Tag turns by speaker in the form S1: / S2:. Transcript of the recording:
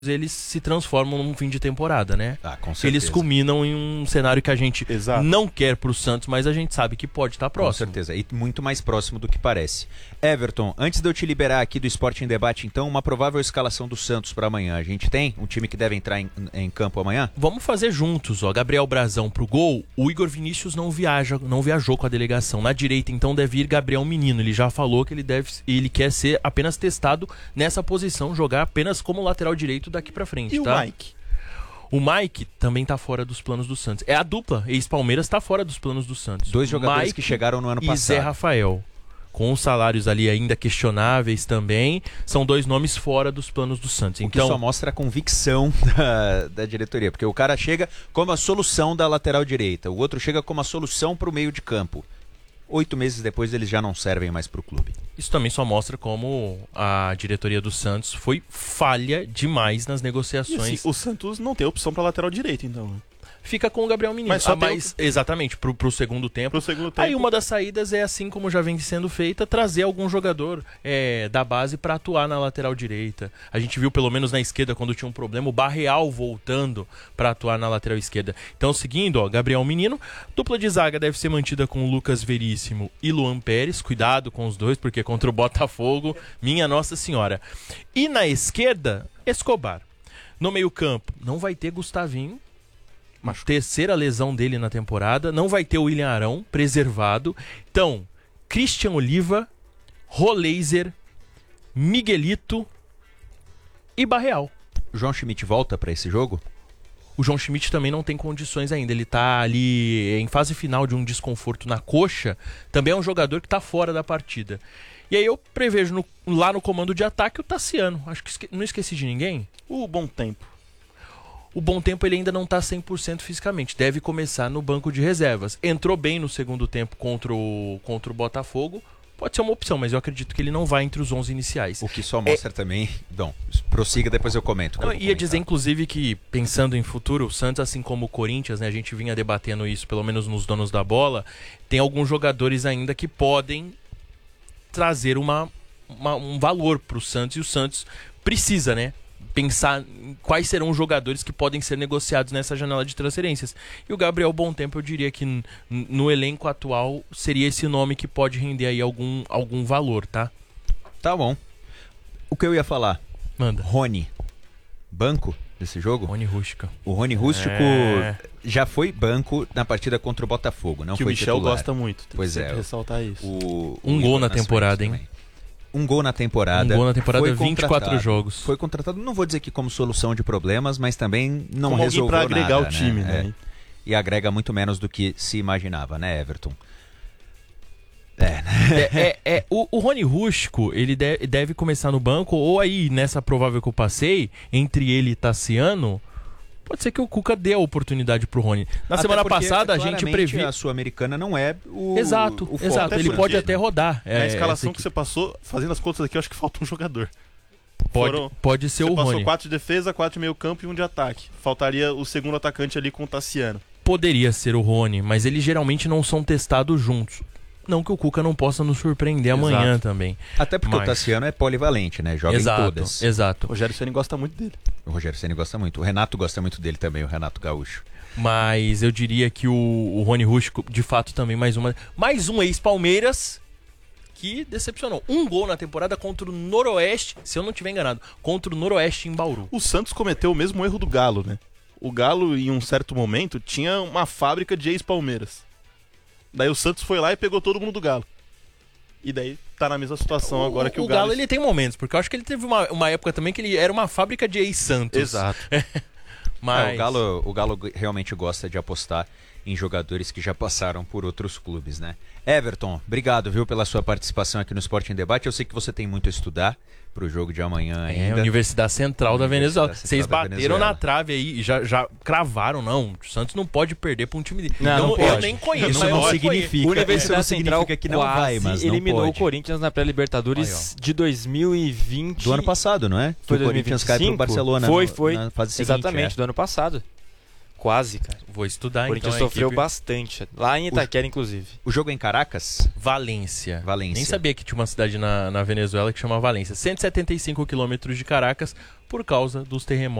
S1: eles se transformam num fim de temporada, né?
S2: Com certeza.
S1: Eles culminam em um cenário que a gente não quer pro Santos, mas a gente sabe que pode estar próximo.
S2: Com certeza, e muito mais próximo do que parece. Everton, antes de eu te liberar aqui do Esporte em Debate, então, uma provável escalação do Santos para amanhã. A gente tem um time que deve entrar em campo amanhã?
S1: Vamos fazer juntos, ó. Gabriel Brazão pro gol. O Igor Vinícius não viajou com a delegação. Na direita, então, deve ir Gabriel Menino. Ele já falou que ele quer ser apenas testado nessa posição, jogar apenas como lateral direito daqui pra frente,
S3: e
S1: tá?
S3: o Mike?
S1: O Mike também tá fora dos planos do Santos. É a dupla, ex-Palmeiras tá fora dos planos do Santos.
S2: 2 jogadores
S1: Mike
S2: que chegaram no ano passado.
S1: E Zé Rafael. Com os salários ali ainda questionáveis também, são 2 nomes fora dos planos do Santos.
S2: O que só mostra a convicção da diretoria, porque o cara chega como a solução da lateral direita, o outro chega como a solução para o meio de campo. 8 meses depois eles já não servem mais para o clube.
S1: Isso também só mostra como a diretoria do Santos foi falha demais nas negociações.
S3: E assim, o Santos não tem opção para lateral direito, então.
S1: Fica com o Gabriel Menino.
S3: Mas
S1: exatamente, pro segundo tempo. Aí uma das saídas é, assim como já vem sendo feita, trazer algum jogador da base para atuar na lateral direita. A gente viu pelo menos na esquerda, quando tinha um problema, o Barreal voltando para atuar na lateral esquerda. Então, seguindo, ó, Gabriel Menino, dupla de zaga deve ser mantida com Lucas Veríssimo e Luan Pérez. Cuidado com os dois, porque contra o Botafogo, minha Nossa Senhora. E na esquerda, Escobar. No meio-campo, não vai ter Gustavinho. Terceira lesão dele na temporada. Não vai ter o William Arão preservado. Então, Christian Oliva, Roleiser, Miguelito e Barreal.
S2: João Schmidt volta para esse jogo?
S1: O João Schmidt também não tem condições ainda. Ele tá ali em fase final de um desconforto na coxa. Também é um jogador que tá fora da partida. E aí eu prevejo lá no comando de ataque o Tassiano. Acho que não esqueci de ninguém.
S3: O Bom Tempo.
S1: O Bom Tempo ele ainda não está 100% fisicamente. Deve começar no banco de reservas. Entrou bem no segundo tempo contra o Botafogo. Pode ser uma opção, mas eu acredito que ele não vai entre os 11 iniciais.
S2: O que só mostra também... Bom, prossiga, depois eu comento.
S1: Eu ia dizer, inclusive, que pensando em futuro, o Santos, assim como o Corinthians, né, a gente vinha debatendo isso, pelo menos nos donos da bola, tem alguns jogadores ainda que podem trazer um valor para o Santos, e o Santos precisa, né? Pensar em quais serão os jogadores que podem ser negociados nessa janela de transferências. E o Gabriel Bom Tempo, eu diria que no elenco atual seria esse nome que pode render aí algum valor, tá?
S2: Tá bom. O que eu ia falar?
S1: Manda.
S2: Rony. Banco desse jogo?
S1: Rony Rústica.
S2: O Rony Rústico já foi banco na partida contra o Botafogo, não
S3: que
S2: foi
S3: titular.
S2: titular.
S3: Que o Michel gosta muito.
S2: Pois é.
S3: Ressaltar isso.
S1: Um gol na temporada, hein?
S2: Um gol na temporada.
S1: 24 jogos.
S2: Foi contratado, não vou dizer que como solução de problemas, mas também não
S3: como
S2: resolveu
S3: pra agregar
S2: nada,
S3: o time, né?
S2: E agrega muito menos do que se imaginava, né, Everton?
S1: O Rony Rústico, ele deve começar no banco, ou aí, nessa provável que eu passei, entre ele e Tassiano, pode ser que o Cuca dê a oportunidade pro Rony. Na semana passada, a gente previu.
S2: A Sul-Americana não é o
S1: Exato. Ele pode até rodar.
S3: Na escalação que você passou, fazendo as contas aqui, eu acho que falta um jogador.
S1: Pode ser o Rony.
S3: Você passou 4 de defesa, 4 de meio campo e 1 de ataque. Faltaria o segundo atacante ali com o Tassiano.
S1: Poderia ser o Rony, mas eles geralmente não são testados juntos. Não que o Cuca não possa nos surpreender amanhã também.
S2: Até porque o Tassiano é polivalente, né? Joga em todas.
S1: Exato.
S3: O Rogério Ceni gosta muito dele.
S2: O Rogério Ceni gosta muito. O Renato gosta muito dele também, o Renato Gaúcho.
S1: Mas eu diria que o Rony Rústico, de fato, também mais um ex-Palmeiras que decepcionou. Um gol na temporada contra o Noroeste, se eu não estiver enganado, contra o Noroeste em Bauru.
S3: O Santos cometeu o mesmo erro do Galo, né? O Galo, em um certo momento, tinha uma fábrica de ex-Palmeiras. Daí o Santos foi lá e pegou todo mundo do Galo. E daí tá na mesma situação agora que o Galo...
S1: O Galo ele tem momentos, porque eu acho que ele teve uma época também que ele era uma fábrica de ex-Santos.
S3: Exato.
S1: Mas...
S2: o Galo realmente gosta de apostar em jogadores que já passaram por outros clubes, né? Everton, obrigado, viu, pela sua participação aqui no Esporte em Debate. Eu sei que você tem muito a estudar pro jogo de amanhã ainda.
S1: Universidade Central da Venezuela. Vocês bateram na trave aí e já cravaram, não. O Santos não pode perder pra um time dele.
S4: Não
S1: eu nem conheço.
S2: Isso não significa,
S4: Universidade Central
S2: que não vai, mas
S4: eliminou
S2: não
S4: o Corinthians na pré-Libertadores de 2020.
S2: Do ano passado, não é?
S4: Foi
S2: o Corinthians cai pro Barcelona
S4: foi.
S2: na fase seguinte.
S4: Exatamente, do ano passado. Quase, cara.
S1: Vou estudar,
S4: O Corinthians
S1: então.
S4: sofreu bastante. Lá em Itaquera, inclusive.
S2: O jogo é em Caracas?
S1: Valência.
S2: Valência.
S1: Nem sabia que tinha uma cidade na Venezuela que chama Valência. 175 quilômetros de Caracas por causa dos terremotos